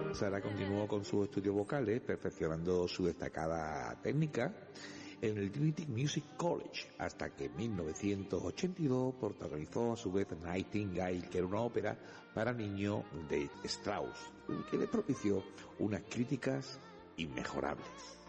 Sara continuó con sus estudios vocales, perfeccionando su destacada técnica en el Trinity Music College, hasta que en 1982 protagonizó a su vez Nightingale, que era una ópera para niños de Strauss, que le propició unas críticas inmejorables.